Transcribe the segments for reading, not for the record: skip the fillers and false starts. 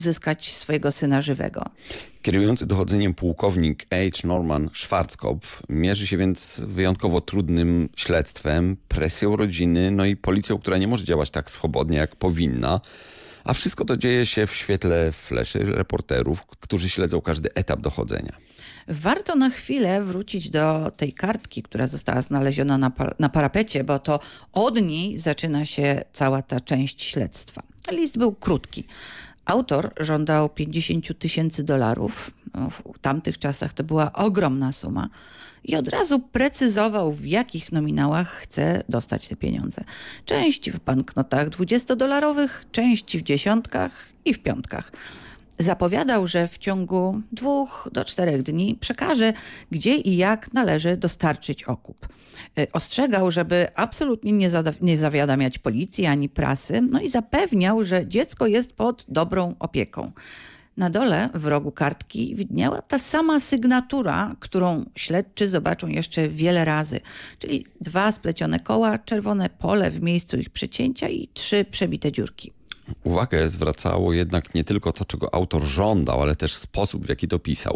zyskać swojego syna żywego. Kierujący dochodzeniem pułkownik H. Norman Schwarzkopf mierzy się więc z wyjątkowo trudnym śledztwem, presją rodziny, no i policją, która nie może działać tak swobodnie, jak powinna. A wszystko to dzieje się w świetle fleszy reporterów, którzy śledzą każdy etap dochodzenia. Warto na chwilę wrócić do tej kartki, która została znaleziona na parapecie, bo to od niej zaczyna się cała ta część śledztwa. List był krótki. Autor żądał $50,000. W tamtych czasach to była ogromna suma. I od razu precyzował, w jakich nominałach chce dostać te pieniądze. Część w banknotach $20, część w dziesiątkach i w piątkach. Zapowiadał, że w ciągu 2 do 4 dni przekaże, gdzie i jak należy dostarczyć okup. Ostrzegał, żeby absolutnie nie zawiadamiać policji ani prasy, no i zapewniał, że dziecko jest pod dobrą opieką. Na dole w rogu kartki widniała ta sama sygnatura, którą śledczy zobaczą jeszcze wiele razy, czyli 2 splecione koła, czerwone pole w miejscu ich przecięcia i 3 przebite dziurki. Uwagę zwracało jednak nie tylko to, czego autor żądał, ale też sposób, w jaki to pisał.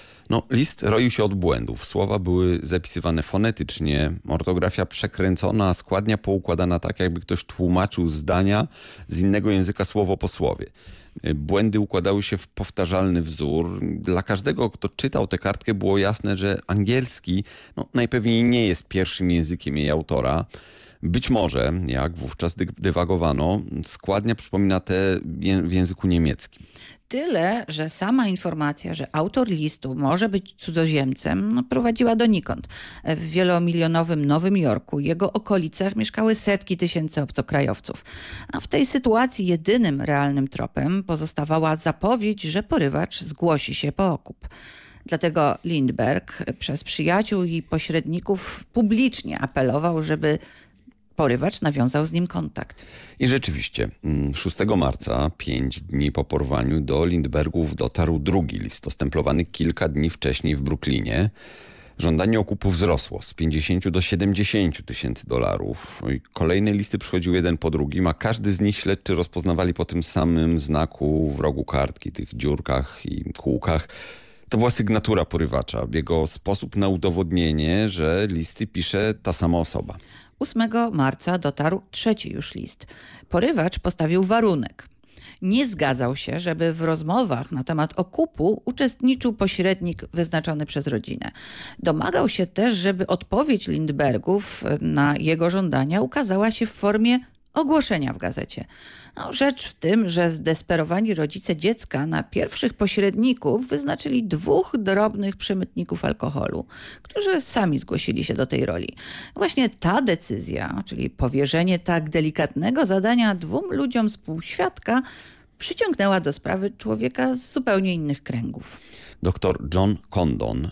List roił się od błędów. Słowa były zapisywane fonetycznie, ortografia przekręcona, a składnia poukładana tak, jakby ktoś tłumaczył zdania z innego języka słowo po słowie. Błędy układały się w powtarzalny wzór. Dla każdego, kto czytał tę kartkę, było jasne, że angielski najpewniej nie jest pierwszym językiem jej autora. Być może, jak wówczas dywagowano, składnia przypomina tę w języku niemieckim. Tyle, że sama informacja, że autor listu może być cudzoziemcem, prowadziła donikąd. W wielomilionowym Nowym Jorku, jego okolicach mieszkały setki tysięcy obcokrajowców. A w tej sytuacji jedynym realnym tropem pozostawała zapowiedź, że porywacz zgłosi się po okup. Dlatego Lindbergh przez przyjaciół i pośredników publicznie apelował, żeby porywacz nawiązał z nim kontakt. I rzeczywiście 6 marca, 5 dni po porwaniu, do Lindberghów dotarł drugi list, ostemplowany kilka dni wcześniej w Brooklynie. Żądanie okupu wzrosło z 50 do 70 tysięcy dolarów. Kolejne listy przychodziły jeden po drugim, a każdy z nich śledczy rozpoznawali po tym samym znaku w rogu kartki, tych dziurkach i kółkach. To była sygnatura porywacza, jego sposób na udowodnienie, że listy pisze ta sama osoba. 8 marca dotarł trzeci już list. Porywacz postawił warunek. Nie zgadzał się, żeby w rozmowach na temat okupu uczestniczył pośrednik wyznaczony przez rodzinę. Domagał się też, żeby odpowiedź Lindberghów na jego żądania ukazała się w formie ogłoszenia w gazecie. Rzecz w tym, że zdesperowani rodzice dziecka na pierwszych pośredników wyznaczyli 2 drobnych przemytników alkoholu, którzy sami zgłosili się do tej roli. Właśnie ta decyzja, czyli powierzenie tak delikatnego zadania 2 ludziom z półświadka, przyciągnęła do sprawy człowieka z zupełnie innych kręgów. Dr John Condon,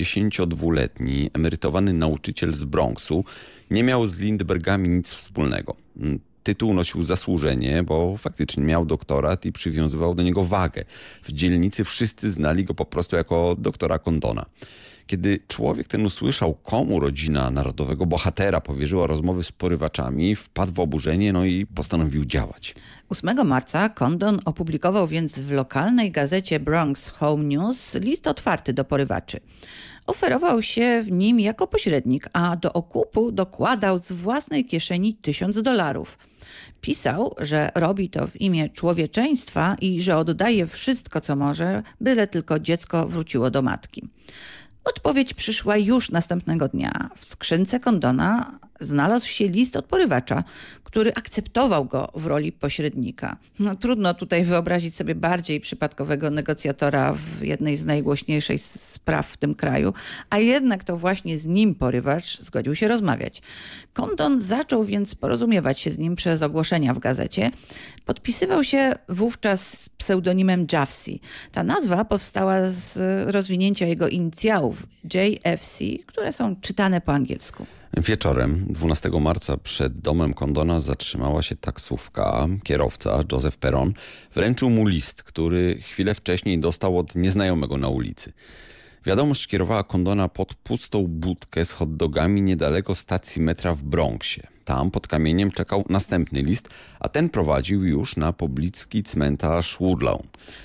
72-letni, emerytowany nauczyciel z Bronxu, nie miał z Lindberghami nic wspólnego. Tytuł nosił zasłużenie, bo faktycznie miał doktorat i przywiązywał do niego wagę. W dzielnicy wszyscy znali go po prostu jako doktora Condona. Kiedy człowiek ten usłyszał, komu rodzina narodowego bohatera powierzyła rozmowy z porywaczami, wpadł w oburzenie, i postanowił działać. 8 marca Condon opublikował więc w lokalnej gazecie Bronx Home News list otwarty do porywaczy. Oferował się w nim jako pośrednik, a do okupu dokładał z własnej kieszeni $1000. Pisał, że robi to w imię człowieczeństwa i że oddaje wszystko, co może, byle tylko dziecko wróciło do matki. Odpowiedź przyszła już następnego dnia. W skrzynce Condona znalazł się list od porywacza, który akceptował go w roli pośrednika. Trudno tutaj wyobrazić sobie bardziej przypadkowego negocjatora w jednej z najgłośniejszych spraw w tym kraju, a jednak to właśnie z nim porywacz zgodził się rozmawiać. Condon zaczął więc porozumiewać się z nim przez ogłoszenia w gazecie. Podpisywał się wówczas z pseudonimem Jafsy. Ta nazwa powstała z rozwinięcia jego inicjałów JFC, które są czytane po angielsku. Wieczorem 12 marca przed domem Condona zatrzymała się taksówka. Kierowca, Joseph Perron, wręczył mu list, który chwilę wcześniej dostał od nieznajomego na ulicy. Wiadomość kierowała Condona pod pustą budkę z hot-dogami niedaleko stacji metra w Bronxie. Tam pod kamieniem czekał następny list, a ten prowadził już na pobliski cmentarz Woodlawn.